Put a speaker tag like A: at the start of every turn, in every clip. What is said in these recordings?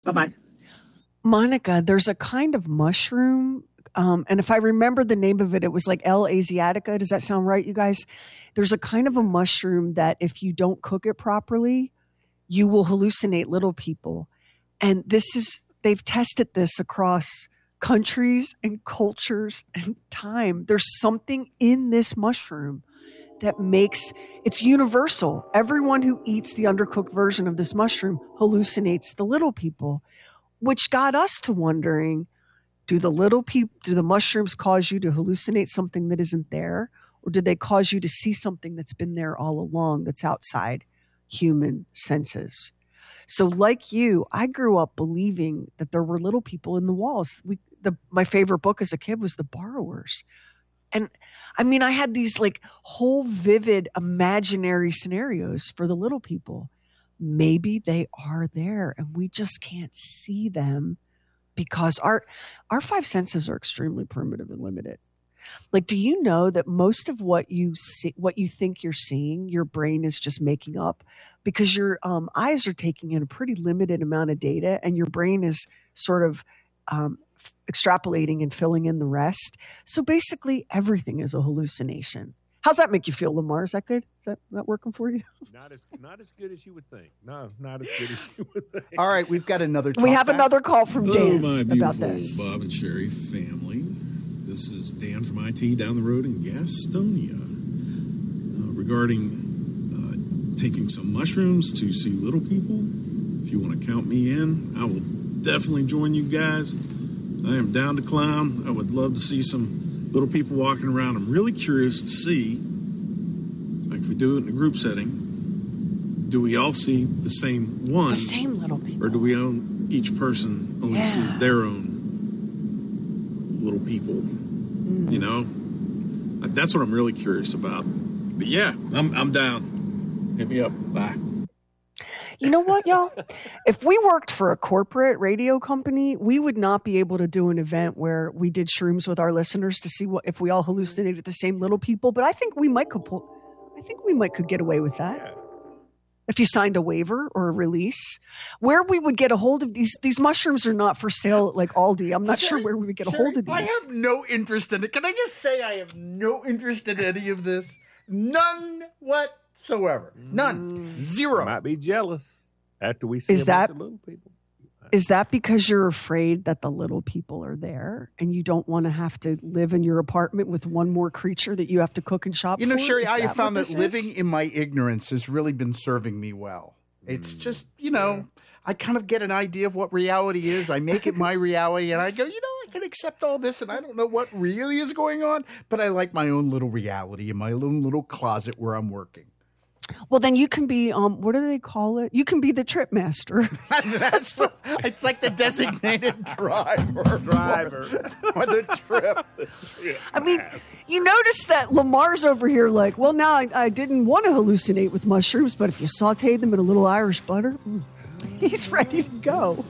A: Bye-bye.
B: Monica, there's a kind of mushroom, and if I remember the name of it, it was like L. asiatica. Does that sound right, you guys? There's a kind of a mushroom that if you don't cook it properly, you will hallucinate little people. And they've tested this across countries and cultures and time. There's something in this mushroom that it's universal. Everyone who eats the undercooked version of this mushroom hallucinates the little people, which got us to wondering, do the mushrooms cause you to hallucinate something that isn't there? Or did they cause you to see something that's been there all along that's outside human senses? So like you, I grew up believing that there were little people in the walls. My favorite book as a kid was The Borrowers. And I mean, I had these like whole vivid imaginary scenarios for the little people. Maybe they are there and we just can't see them because our five senses are extremely primitive and limited. Like, do you know that most of what you see, what you think you're seeing, your brain is just making up because your eyes are taking in a pretty limited amount of data and your brain is sort of extrapolating and filling in the rest. So basically everything is a hallucination. How's that make you feel, Lamar? Is that good? Is that working for you?
C: Not as good as you would think. No, not as good as you would think.
D: All right, we've got another
B: We have another call from
E: Hello,
B: Dan
E: my
B: about
E: beautiful
B: this.
E: Bob and Sherry family. This is Dan from IT down the road in Gastonia. Regarding taking some mushrooms to see little people, if you want to count me in, I will definitely join you guys. I am down to clown. I would love to see some little people walking around. I'm really curious to see, like if we do it in a group setting, do we all see the same one?
B: The same little people.
E: Or do we each person only sees their own little people? You know? That's what I'm really curious about. But yeah, I'm down. Hit me up. Bye.
B: You know what, y'all? If we worked for a corporate radio company, we would not be able to do an event where we did shrooms with our listeners to see if we all hallucinated the same little people. But I think we might could get away with that. Yeah. If you signed a waiver or a release, where we would get a hold of these mushrooms are not for sale at like Aldi. I'm not sure where we would get a hold of these.
D: I have no interest in it. Can I just say I have no interest in any of this? None whatsoever. None. Zero.
C: Might be jealous after we see a bunch of little people.
B: Is that because you're afraid that the little people are there and you don't want to have to live in your apartment with one more creature that you have to cook and shop for?
D: You know, Sherry, I have found that living in my ignorance has really been serving me well. It's just, I kind of get an idea of what reality is. I make it my reality and I go, I can accept all this and I don't know what really is going on, but I like my own little reality in my own little closet where I'm working.
B: Well, then you can be, what do they call it? You can be the trip master.
D: It's like the designated driver. For the trip.
B: I mean, you notice that Lamar's over here like, well, now I didn't want to hallucinate with mushrooms, but if you saute them in a little Irish butter, he's ready to go.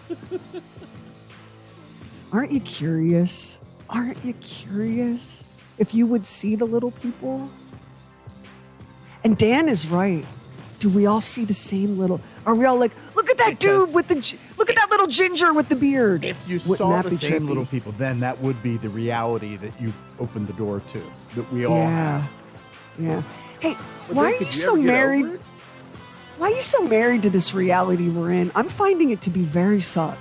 B: Aren't you curious? Aren't you curious if you would see the little people? And Dan is right. Do we all see the same little? Are we all like, look at that dude look at that little ginger with the beard?
D: If you saw the same little people, then that would be the reality that you opened the door to, that we all have.
B: Yeah. Hey, why are you so married? Why are you so married to this reality we're in? I'm finding it to be very suck.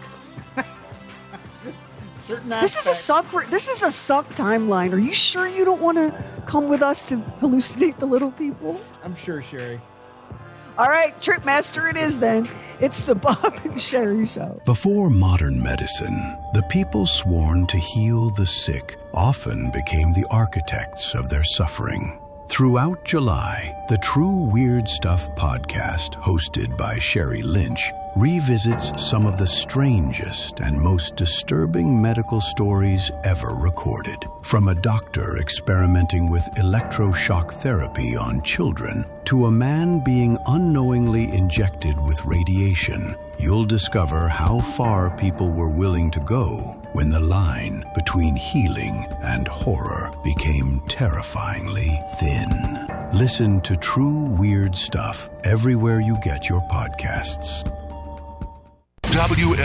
B: This is a suck timeline. Are you sure you don't want to come with us to hallucinate the little people?
D: I'm sure, Sherry.
B: All right, Trip Master it is then. It's the Bob and Sherry Show.
F: Before modern medicine, the people sworn to heal the sick often became the architects of their suffering. Throughout July, the True Weird Stuff podcast, hosted by Sherry Lynch, revisits some of the strangest and most disturbing medical stories ever recorded. From a doctor experimenting with electroshock therapy on children to a man being unknowingly injected with radiation, you'll discover how far people were willing to go when the line between healing and horror became terrifyingly thin. Listen to True Weird Stuff everywhere you get your podcasts.
A: WL